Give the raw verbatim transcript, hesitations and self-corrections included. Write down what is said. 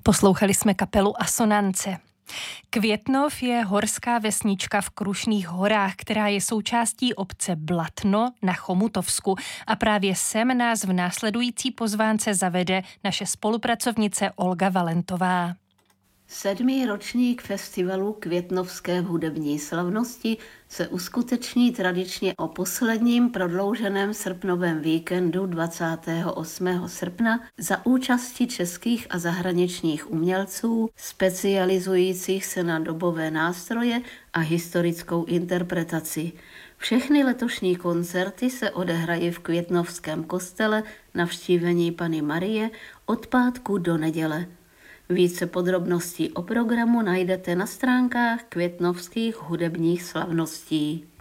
Poslouchali jsme kapelu Asonance. Květnov je horská vesnička v Krušných horách, která je součástí obce Blatno na Chomutovsku a právě sem nás v následující pozvánce zavede naše spolupracovnice Olga Valentová. Sedmý ročník festivalu Květnovské hudební slavnosti se uskuteční tradičně o posledním prodlouženém srpnovém víkendu dvacátého osmého srpna za účasti českých a zahraničních umělců specializujících se na dobové nástroje a historickou interpretaci. Všechny letošní koncerty se odehrají v Květnovském kostele Navštívení Panny Marie od pátku do neděle. Více podrobností o programu najdete na stránkách Květnovských hudebních slavností.